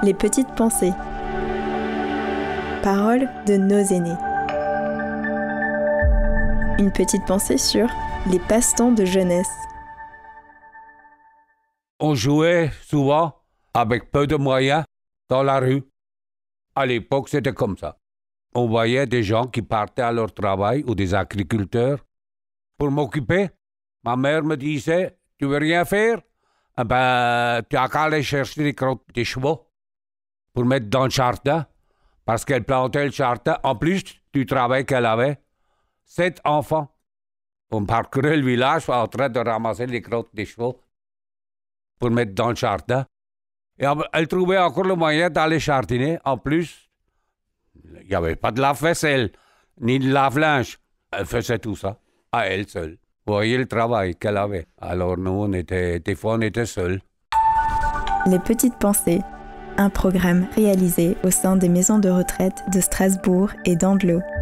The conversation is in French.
Les petites pensées. Paroles de nos aînés. Une petite pensée sur les passe-temps de jeunesse. On jouait souvent avec peu de moyens dans la rue. À l'époque, c'était comme ça. On voyait des gens qui partaient à leur travail ou des agriculteurs. Pour m'occuper, ma mère me disait, tu veux rien faire? Eh ben, tu as qu'à aller chercher des crottes de chevaux pour mettre dans le jardin, parce qu'elle plantait le jardin. En plus du travail qu'elle avait, 7 enfants. On parcourait le village en train de ramasser les crottes de chevaux pour mettre dans le jardin. Et elle trouvait encore le moyen d'aller jardiner. En plus, il n'y avait pas de lave-vaisselle, ni de lave-linge. Elle faisait tout ça, à elle seule. Vous voyez le travail qu'elle avait. Alors nous, des fois, on était seuls. Les petites pensées, un programme réalisé au sein des maisons de retraite de Strasbourg et d'Andelot.